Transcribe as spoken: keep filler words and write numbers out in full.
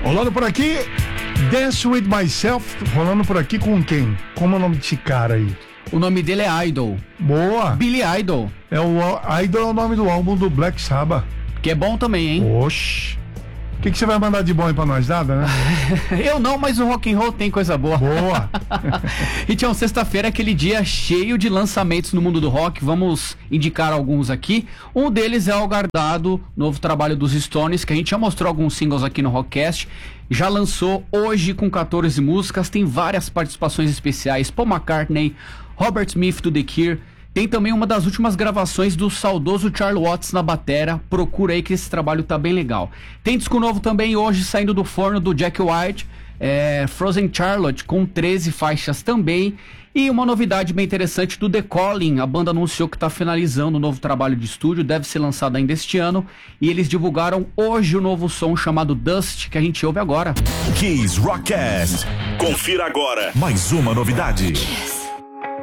Rolando por aqui, Dance With Myself, rolando por aqui com quem? Como é o nome desse cara aí? O nome dele é Idol. Boa. Billy Idol. É o Idol é o nome do álbum do Black Sabbath. Que é bom também, hein? Oxi. O que, que você vai mandar de bom aí pra nós? Nada, né? Eu não, mas o rock and roll tem coisa boa. Boa. E tinha sexta-feira, aquele dia cheio de lançamentos no mundo do rock. Vamos indicar alguns aqui. Um deles é o aguardado novo trabalho dos Stones, que a gente já mostrou alguns singles aqui no Rockcast. Já lançou hoje com quatorze músicas, tem várias participações especiais. Paul McCartney, Robert Smith do The Cure. Tem também uma das últimas gravações do saudoso Charlie Watts na batera. Procura aí que esse trabalho tá bem legal. Tem disco novo também hoje saindo do forno do Jack White, é, Frozen Charlotte, com treze faixas também. E uma novidade bem interessante do The Calling. A banda anunciou que está finalizando o novo trabalho de estúdio, deve ser lançado ainda este ano. E eles divulgaram hoje o novo som chamado Dust, que a gente ouve agora. Kiss Rockcast. Confira agora mais uma novidade.